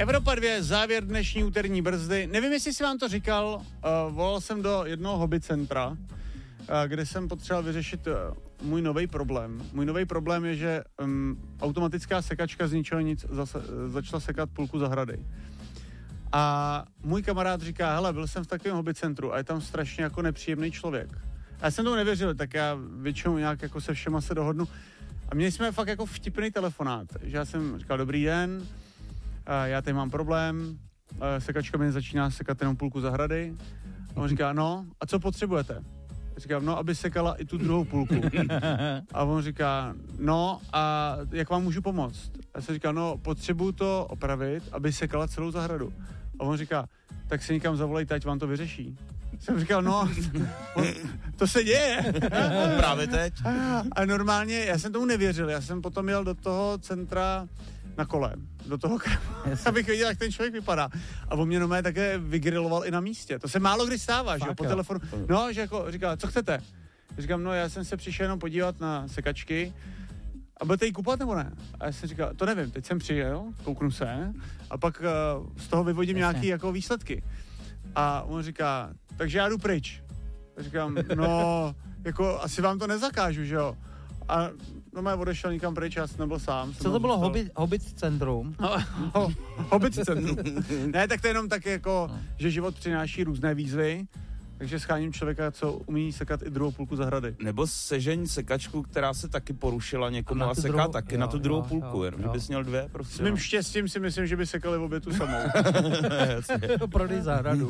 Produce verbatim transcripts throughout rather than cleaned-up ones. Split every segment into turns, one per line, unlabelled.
Evropa dva, závěr dnešní úterní brzdy. Nevím, jestli si vám to říkal, uh, volal jsem do jednoho hobby centra, uh, kde jsem potřeboval vyřešit uh, můj nový problém. Můj nový problém je, že um, automatická sekačka z ničeho nic zase, uh, začala sekat půlku zahrady. A můj kamarád říká, hele, byl jsem v takovém hobby centru a je tam strašně jako nepříjemný člověk. A já jsem tomu nevěřil, tak já většinou nějak jako se všema se dohodnu. A měli jsme fakt jako vtipný telefonát, že já jsem říkal, dobrý den, já tady mám problém, sekačka mi začíná sekat jenom půlku zahrady. A on říká, no, a co potřebujete? Já říkám, no, aby sekala i tu druhou půlku. A on říká, no, a jak vám můžu pomoct? Já jsem říkal, no, potřebuju to opravit, aby sekala celou zahradu. A on říká, tak se někam zavolejte, ať vám to vyřeší. Jsem říkal, no, to se děje.
Právě teď.
A normálně, já jsem tomu nevěřil, já jsem potom jel do toho centra na kole, do toho, abych viděl, jak ten člověk vypadá. A on mě normálně také vygriloval i na místě. To se málo kdy stává, že jo, po telefonu. No, že jako říká, co chcete? Říkám, no, já jsem se přišel jenom podívat na sekačky a budete jí kupovat nebo ne? A já jsem říkal, to nevím, teď jsem přijel, kouknu se a pak uh, z toho vyvodím
Jasně.
nějaký jako výsledky. A on říká, takže já jdu pryč. A říkám, no, jako asi vám to nezakážu, že jo? A no mě odešel nikam pryč, já jsem nebyl sám.
Co to bylo Hobbit, Hobbit centrum?
No, ho, Hobbit centrum. Ne, tak to je jenom tak jako, že život přináší různé výzvy, takže scháním člověka, co umí sekat i druhou půlku zahrady.
Nebo sežeň sekačku, která se taky porušila někomu
A na
a
tu
seká
druhou-
taky
jo,
na tu druhou
jo,
půlku,
jo,
jenom že
jo.
bys měl dvě prostě.
S mým štěstím si myslím, že by sekali v obě tu samou.
Prodej zahradu.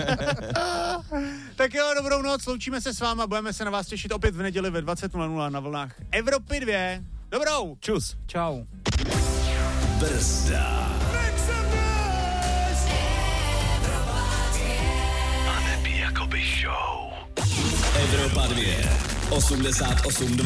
Tak jo, dobrou noc, loučíme se s váma, budeme se na vás těšit opět v neděli ve dvacet nula nula na vlnách Evropy dva. Dobrou!
Čus.
Čau.
Brzda. A neby jakoby show. Evropa dva. osmdesát osm dva.